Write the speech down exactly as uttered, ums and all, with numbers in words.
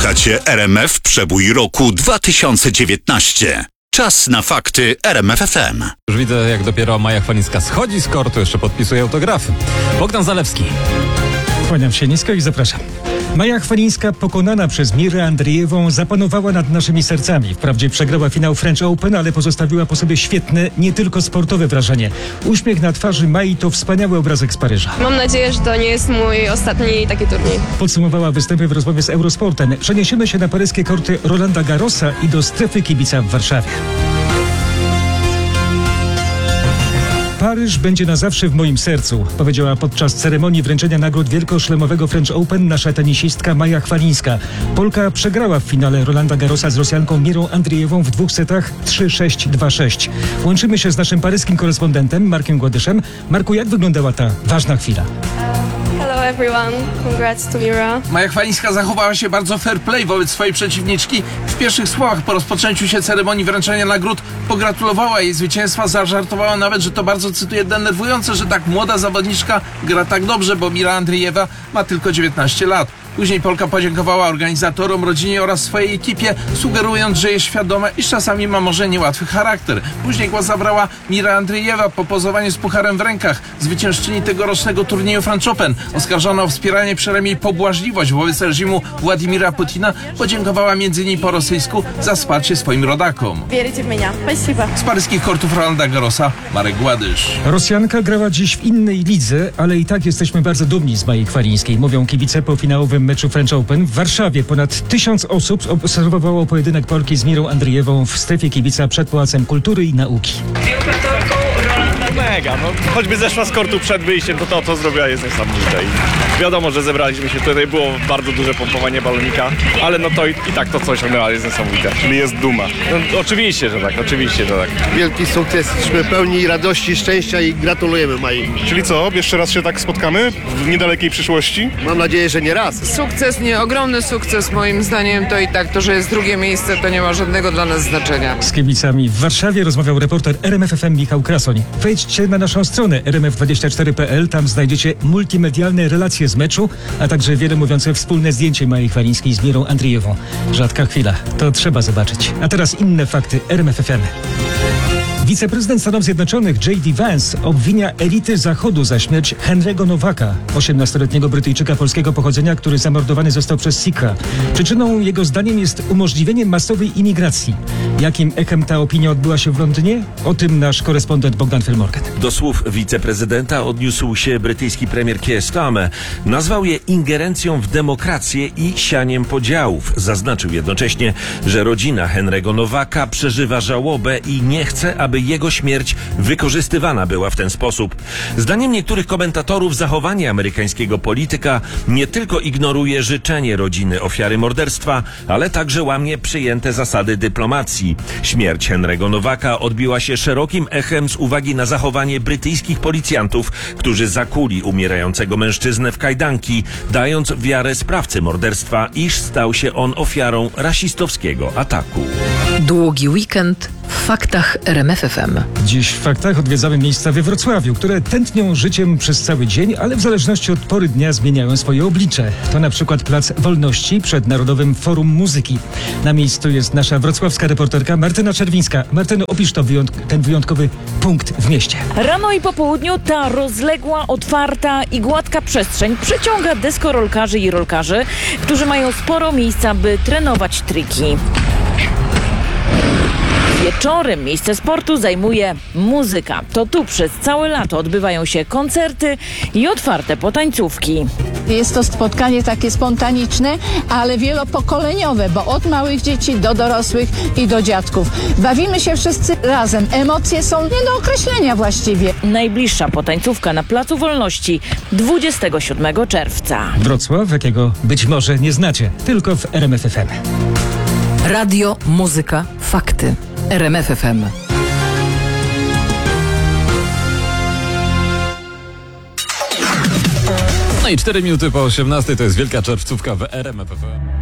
Oglądacie R M F Przebój roku dwa tysiące dziewiętnaście. Czas na fakty R M F F M. Już widzę, jak dopiero Maja Chwalińska schodzi z kortu, jeszcze podpisuje autografy. Bogdan Zalewski. Kłaniam się nisko i zapraszam. Maja Chwalińska, pokonana przez Mirę Andrzejewą, zapanowała nad naszymi sercami. Wprawdzie przegrała finał French Open, ale pozostawiła po sobie świetne, nie tylko sportowe wrażenie. Uśmiech na twarzy Mai to wspaniały obrazek z Paryża. Mam nadzieję, że to nie jest mój ostatni taki turniej. Podsumowała występy w rozmowie z Eurosportem. Przeniesiemy się na paryskie korty Rolanda Garrosa i do strefy kibica w Warszawie. Paryż będzie na zawsze w moim sercu, powiedziała podczas ceremonii wręczenia nagród wielkoszlemowego French Open nasza tenisistka Maja Chwalińska. Polka przegrała w finale Rolanda Garrosa z Rosjanką Mirą Andrzejewą w dwóch setach trzy sześć dwa sześć. Łączymy się z naszym paryskim korespondentem Markiem Gładyszem. Marku, jak wyglądała ta ważna chwila? Hello everyone, congrats to Mira. Maja Chwalińska zachowała się bardzo fair play wobec swojej przeciwniczki. W pierwszych słowach po rozpoczęciu się ceremonii wręczenia nagród pogratulowała jej zwycięstwa, zażartowała nawet, że to bardzo, cytuję, denerwujące, że tak młoda zawodniczka gra tak dobrze, bo Mira Andrzejewa ma tylko dziewiętnaście lat. Później Polka podziękowała organizatorom, rodzinie oraz swojej ekipie, sugerując, że jest świadoma, iż czasami ma może niełatwy charakter. Później głos zabrała Mira Andrzejewa po pozowaniu z pucharem w rękach, zwyciężczyni tegorocznego turnieju French Open. Oskarżona o wspieranie przynajmniej pobłażliwość wobec reżimu Władimira Putina, podziękowała między innymi po rosyjsku za wsparcie swoim rodakom. Wierzycie w mnie. Спасибо. Z paryskich kortów Rolanda Garrosa, Marek Gładysz. Rosjanka grała dziś w innej lidze, ale i tak jesteśmy bardzo dumni z Mai Chwalińskiej, mówią kibice po finałowym meczu French Open. W Warszawie ponad tysiąc osób obserwowało pojedynek Polki z Mirą Andrzejewą w strefie kibica przed Pałacem Kultury i Nauki. Mega, no choćby zeszła z kortu przed wyjściem, to to, co zrobiła, jest niesamowite. I wiadomo, że zebraliśmy się tutaj, było bardzo duże pompowanie balonika, ale no to i, i tak to, co osiągnęła, jest niesamowite, czyli jest duma. No, oczywiście, że tak, oczywiście, że tak. Wielki sukces, jesteśmy pełni radości, szczęścia i gratulujemy Mai. Czyli co, jeszcze raz się tak spotkamy w niedalekiej przyszłości? Mam nadzieję, że nie raz. Sukces, nie ogromny sukces moim zdaniem, to i tak to, że jest drugie miejsce, to nie ma żadnego dla nas znaczenia. Z kibicami w Warszawie rozmawiał reporter R M F F M Michał Krasoń. Wejdźcie na naszą stronę r m f dwadzieścia cztery kropka p l, tam znajdziecie multimedialne relacje z meczu, a także wiele mówiące wspólne zdjęcie Mai Chwalińskiej z Mirą Andrzejewą. Rzadka chwila, to trzeba zobaczyć. A teraz inne fakty R M F F M. Wiceprezydent Stanów Zjednoczonych J D Vance obwinia elity Zachodu za śmierć Henry'ego Nowaka, osiemnastoletniego Brytyjczyka polskiego pochodzenia, który zamordowany został przez Sikha. Przyczyną jego zdaniem jest umożliwienie masowej imigracji. Jakim echem ta opinia odbyła się w Londynie? O tym nasz korespondent Bogdan Filmorgan. Do słów wiceprezydenta odniósł się brytyjski premier Keir Starmer. Nazwał je ingerencją w demokrację i sianiem podziałów. Zaznaczył jednocześnie, że rodzina Henry'ego Nowaka przeżywa żałobę i nie chce, aby jego śmierć wykorzystywana była w ten sposób. Zdaniem niektórych komentatorów zachowanie amerykańskiego polityka nie tylko ignoruje życzenie rodziny ofiary morderstwa, ale także łamie przyjęte zasady dyplomacji. Śmierć Henry'ego Nowaka odbiła się szerokim echem z uwagi na zachowanie brytyjskich policjantów, którzy zakuli umierającego mężczyznę w kajdanki, dając wiarę sprawcy morderstwa, iż stał się on ofiarą rasistowskiego ataku. Długi weekend w faktach R M F F M. Dziś w faktach odwiedzamy miejsca we Wrocławiu, które tętnią życiem przez cały dzień, ale w zależności od pory dnia zmieniają swoje oblicze. To na przykład Plac Wolności przed Narodowym Forum Muzyki. Na miejscu jest nasza wrocławska reporterka Martyna Czerwińska. Martyno, opisz to wyjątk- ten wyjątkowy punkt w mieście. Rano i po południu ta rozległa, otwarta i gładka przestrzeń przyciąga deskorolkarzy i rolkarzy, którzy mają sporo miejsca, by trenować triki. Wieczorem miejsce sportu zajmuje muzyka. To tu przez całe lato odbywają się koncerty i otwarte potańcówki. Jest to spotkanie takie spontaniczne, ale wielopokoleniowe, bo od małych dzieci do dorosłych i do dziadków. Bawimy się wszyscy razem. Emocje są nie do określenia właściwie. Najbliższa potańcówka na Placu Wolności dwudziestego siódmego czerwca. Wrocław, jakiego być może nie znacie, tylko w R M F F M. Radio, muzyka, fakty. R M F F M. No i cztery minuty po osiemnastej to jest wielka czerwcówka w R M F F M.